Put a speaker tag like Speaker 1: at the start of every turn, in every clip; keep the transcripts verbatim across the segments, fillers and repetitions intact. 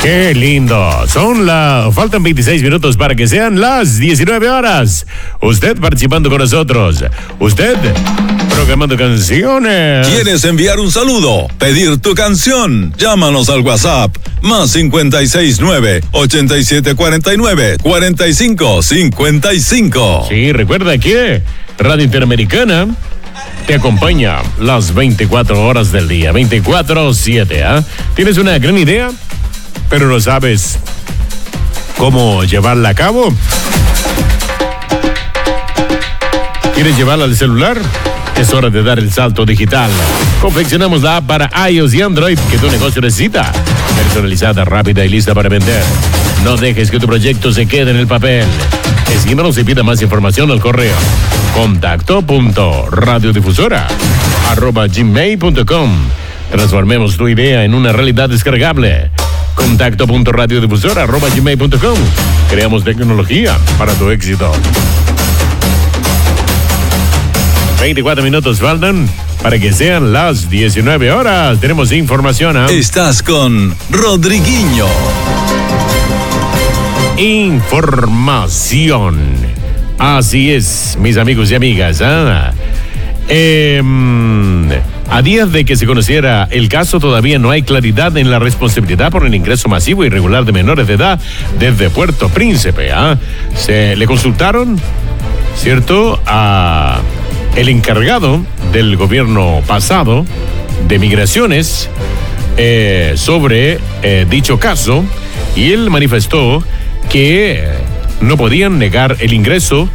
Speaker 1: Qué lindo. Son la... Faltan veintiséis minutos para que sean las diecinueve horas. Usted participando con nosotros. Usted programando canciones.
Speaker 2: ¿Quieres enviar un saludo? ¿Pedir tu canción? Llámanos al WhatsApp. Más cincuenta y seis nueve, ochenta y siete cuarenta y nueve, cuarenta y cinco cincuenta y cinco.
Speaker 1: Sí, recuerda que Radio Interamericana te acompaña las veinticuatro horas del día. veinticuatro siete, ¿ah? ¿eh? ¿Tienes una gran idea, pero no sabes cómo llevarla a cabo? ¿Quieres llevarla al celular? Es hora de dar el salto digital. Confeccionamos la app para iOS y Android que tu negocio necesita. Personalizada, rápida y lista para vender. No dejes que tu proyecto se quede en el papel. Escríbanos y pida más información al correo contacto punto radiodifusora arroba gmail punto com. Transformemos tu idea en una realidad descargable. contacto punto radiodifusora arroba gmail punto com. Creamos tecnología para tu éxito. veinticuatro minutos faltan para que sean las diecinueve horas. Tenemos información. ¿eh?
Speaker 2: Estás con Rodriguinho.
Speaker 1: Información. Así es, mis amigos y amigas. ¿eh? Eh, a días de que se conociera el caso, todavía no hay claridad en la responsabilidad por el ingreso masivo e irregular de menores de edad desde Puerto Príncipe. ¿eh? Se le consultaron, ¿cierto?, a el encargado del gobierno pasado de migraciones eh, sobre eh, dicho caso, y él manifestó que no podían negar el ingreso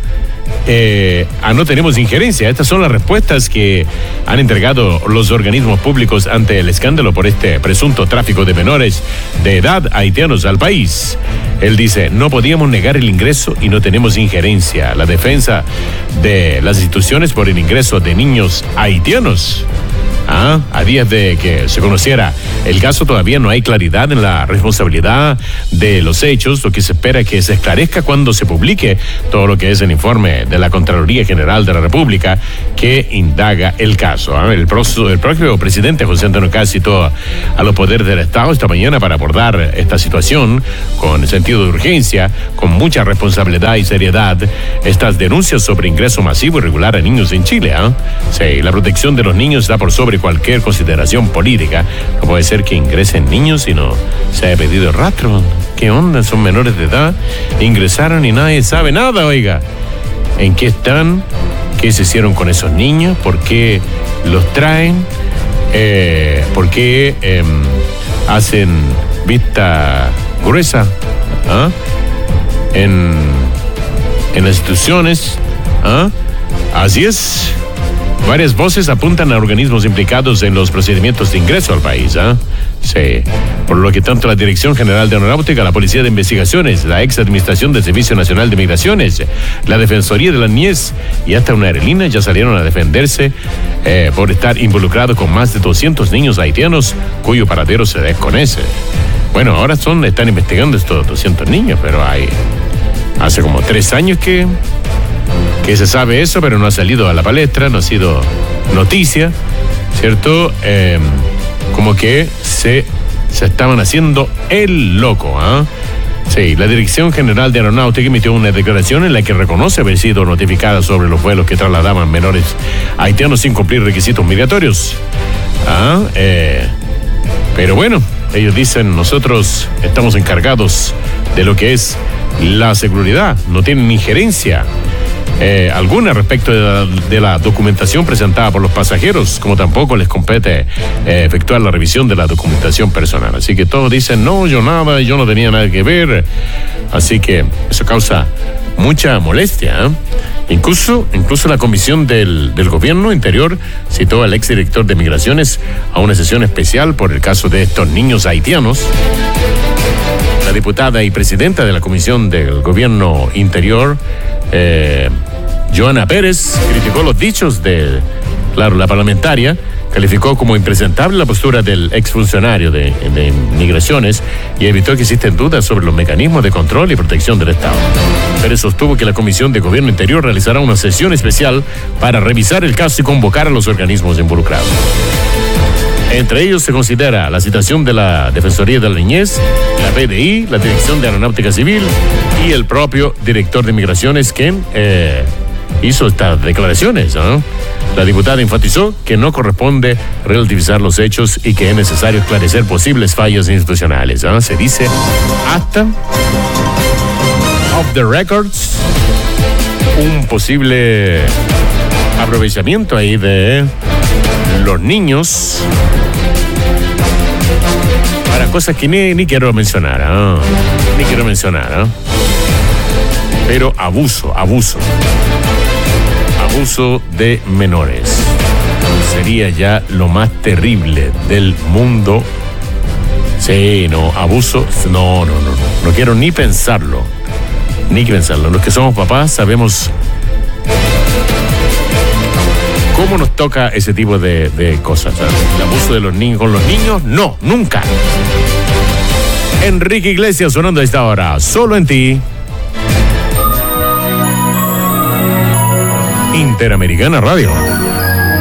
Speaker 1: eh, a no tenemos injerencia. Estas son las respuestas que han entregado los organismos públicos ante el escándalo por este presunto tráfico de menores de edad haitianos al país. Él dice, no podíamos negar el ingreso y no tenemos injerencia. La defensa de las instituciones por el ingreso de niños haitianos. ¿Ah? A días de que se conociera el caso, todavía no hay claridad en la responsabilidad de los hechos. Lo que se espera es que se esclarezca cuando se publique todo lo que es el informe de la Contraloría General de la República que indaga el caso. ¿ah? El, pro, el propio presidente José Antonio Caz citó a los poderes del Estado esta mañana para abordar esta situación con sentido de urgencia, con mucha responsabilidad y seriedad. Estas denuncias sobre ingreso masivo irregular a niños en Chile. ¿ah? Sí, la protección de los niños está por sobre cualquier consideración política. No puede ser que ingresen niños y no se haya pedido rastro. ¿Qué onda? Son menores de edad, ingresaron y nadie sabe nada, oiga. ¿En qué están? ¿Qué se hicieron con esos niños? ¿Por qué los traen? Eh, ¿Por qué eh, hacen vista gruesa? ¿Ah? En, en las instituciones. ¿Ah? Así es. Varias voces apuntan a organismos implicados en los procedimientos de ingreso al país. ¿eh? Sí. Por lo que tanto la Dirección General de Aeronáutica, la Policía de Investigaciones, la ex Administración del Servicio Nacional de Migraciones, la Defensoría de la Niñez y hasta una aerolínea ya salieron a defenderse eh, por estar involucrados con más de doscientos niños haitianos cuyo paradero se desconoce. Bueno, ahora son están investigando estos doscientos niños, pero hay hace como tres años que... que se sabe eso, pero no ha salido a la palestra, no ha sido noticia, ¿cierto? Eh, como que se, se estaban haciendo el loco, ¿ah? ¿eh? Sí, la Dirección General de Aeronáutica emitió una declaración en la que reconoce haber sido notificada sobre los vuelos que trasladaban menores haitianos sin cumplir requisitos migratorios. ¿Ah? Eh, pero bueno, ellos dicen, nosotros estamos encargados de lo que es la seguridad, no tienen injerencia Eh, alguna respecto de la, de la documentación presentada por los pasajeros, como tampoco les compete eh, efectuar la revisión de la documentación personal. Así que todos dicen, no, yo nada, yo no tenía nada que ver. Así que eso causa mucha molestia. ¿eh? Incluso, incluso la Comisión del, del Gobierno Interior citó al exdirector de Migraciones a una sesión especial por el caso de estos niños haitianos. La diputada y presidenta de la Comisión del Gobierno Interior, eh, Joana Pérez, criticó los dichos de, claro, la parlamentaria, calificó como impresentable la postura del exfuncionario de, de Migraciones y evitó que existen dudas sobre los mecanismos de control y protección del Estado. Pérez sostuvo que la Comisión de Gobierno Interior realizará una sesión especial para revisar el caso y convocar a los organismos involucrados. Entre ellos se considera la citación de la Defensoría de la Niñez, la P D I, la Dirección de Aeronáutica Civil y el propio director de Migraciones, quien eh, hizo estas declaraciones, ¿no? La diputada enfatizó que no corresponde relativizar los hechos y que es necesario esclarecer posibles fallas institucionales, ¿no? Se dice hasta off the records un posible aprovechamiento ahí de los niños para cosas que ni, ni quiero mencionar, ¿no? Ni quiero mencionar, ¿no? Pero abuso, abuso. Abuso de menores. Sería ya lo más terrible del mundo. Sí, no, abuso, no, no, no, no. No quiero ni pensarlo. Ni pensarlo. Los que somos papás sabemos cómo nos toca ese tipo de, de cosas, ¿sabes? El abuso de los niños con los niños, no, nunca. Enrique Iglesias sonando a esta hora, solo en ti. Interamericana Radio.